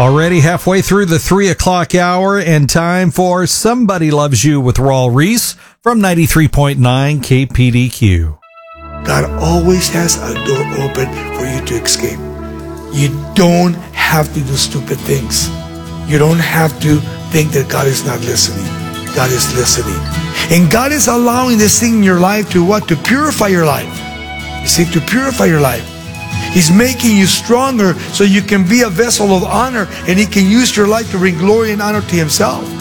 Already halfway through the 3 o'clock hour and time for Somebody Loves You with Raul Reese from 93.9 KPDQ. God always has a door open for you to escape. You don't have to do stupid things. You don't have to think that God is not listening. God is listening. And God is allowing this thing in your life to what? To purify your life. You see, to purify your life. He's making you stronger so you can be a vessel of honor, and He can use your life to bring glory and honor to Himself.